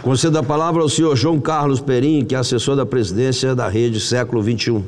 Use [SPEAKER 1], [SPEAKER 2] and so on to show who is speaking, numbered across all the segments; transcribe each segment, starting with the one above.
[SPEAKER 1] Concedo a palavra ao senhor João Carlos Perim, que é assessor da presidência da Rede Século XXI.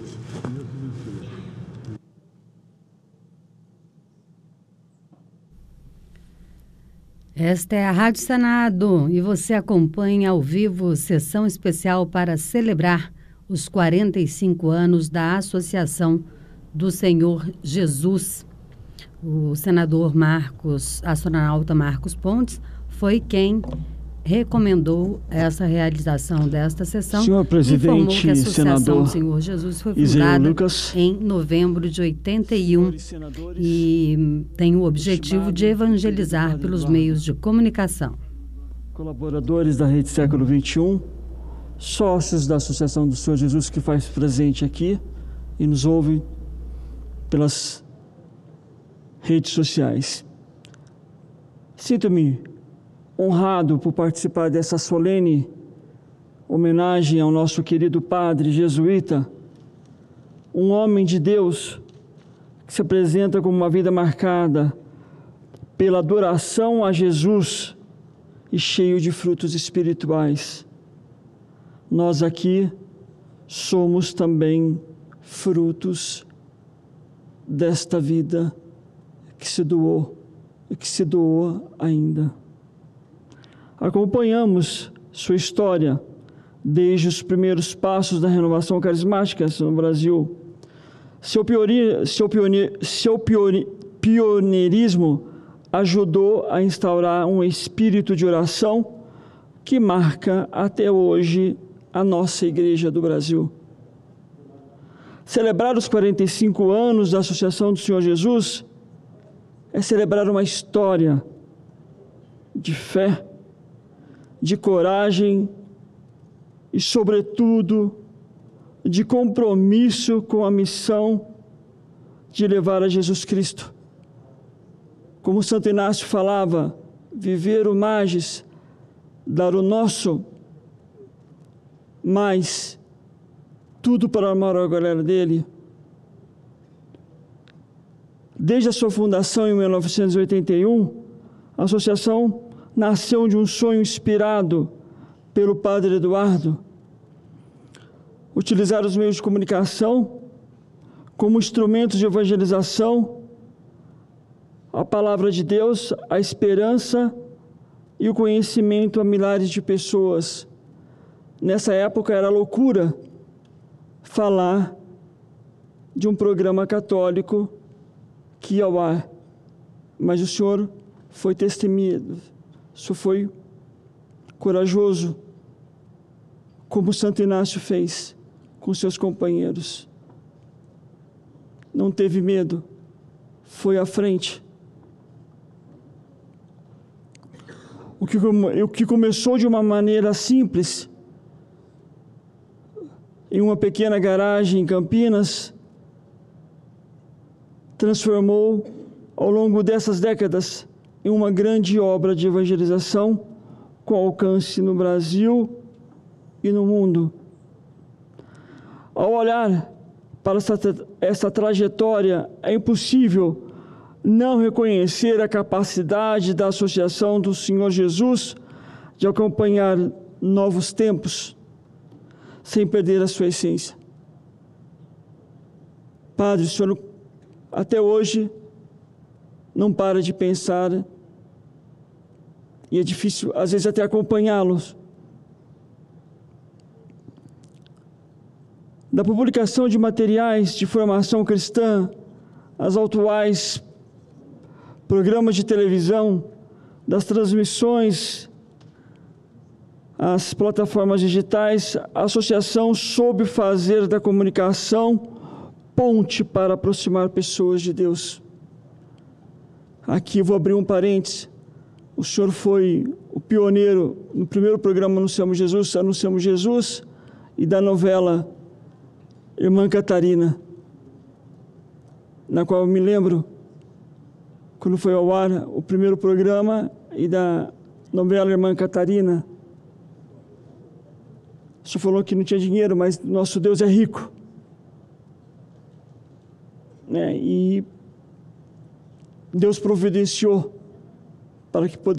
[SPEAKER 2] Esta é a Rádio Senado e você acompanha ao vivo sessão especial para celebrar os 45 anos da Associação do Senhor Jesus. O senador astronauta Marcos Pontes, foi quem recomendou essa realização desta sessão.
[SPEAKER 3] Senhor presidente,
[SPEAKER 2] informou que a Associação
[SPEAKER 3] senador
[SPEAKER 2] do Senhor Jesus foi fundada
[SPEAKER 3] Lucas,
[SPEAKER 2] em novembro de 81 e tem o objetivo de evangelizar pelos meios de comunicação.
[SPEAKER 3] Colaboradores da Rede Século XXI, sócios da Associação do Senhor Jesus que faz presente aqui e nos ouve pelas redes sociais. Sinto-me honrado por participar dessa solene homenagem ao nosso querido padre jesuíta, um homem de Deus que se apresenta como uma vida marcada pela adoração a Jesus e cheio de frutos espirituais. Nós aqui somos também frutos desta vida que se doou e que se doou ainda. Acompanhamos sua história desde os primeiros passos da renovação carismática no Brasil. Seu pioneirismo ajudou a instaurar um espírito de oração que marca até hoje a nossa Igreja do Brasil. Celebrar os 45 anos da Associação do Senhor Jesus é celebrar uma história de fé, de coragem e, sobretudo, de compromisso com a missão de levar a Jesus Cristo. Como Santo Inácio falava, viver o magis, dar o nosso, mas tudo para a maior glória dele. Desde a sua fundação em 1981, a associação nasceu de um sonho inspirado pelo padre Eduardo, utilizar os meios de comunicação como instrumentos de evangelização, a palavra de Deus, a esperança e o conhecimento a milhares de pessoas. Nessa época era loucura falar de um programa católico que ia ao ar, mas o senhor foi testemunho, o senhor foi corajoso, como Santo Inácio fez com seus companheiros. Não teve medo, foi à frente. O que começou de uma maneira simples, em uma pequena garagem em Campinas, transformou ao longo dessas décadas em uma grande obra de evangelização com alcance no Brasil e no mundo. Ao olhar para essa trajetória, é impossível não reconhecer a capacidade da Associação do Senhor Jesus de acompanhar novos tempos, sem perder a sua essência. Padre, o senhor até hoje não para de pensar, e é difícil às vezes até acompanhá-los. Da publicação de materiais de formação cristã, aos atuais programas de televisão, das transmissões às plataformas digitais, a associação soube fazer da comunicação ponte para aproximar pessoas de Deus. Aqui vou abrir um parênteses. O senhor foi o pioneiro no primeiro programa Anunciamos Jesus, e da novela Irmã Catarina, na qual eu me lembro, quando foi ao ar o primeiro programa, e da novela Irmã Catarina. O senhor falou que não tinha dinheiro, mas nosso Deus é rico. E Deus providenciou para que